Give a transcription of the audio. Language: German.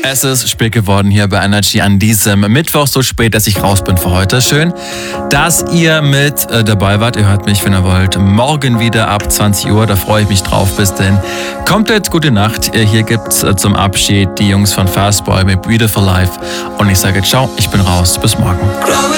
Es ist spät geworden hier bei Energy an diesem Mittwoch, so spät, dass ich raus bin für heute. Schön, dass ihr mit dabei wart. Ihr hört mich, wenn ihr wollt, morgen wieder ab 20 Uhr. Da freue ich mich drauf. Bis denn. Komplett gute Nacht. Hier gibt's zum Abschied die Jungs von Fastboy mit Beautiful Life. Und ich sage ciao, ich bin raus. Bis morgen.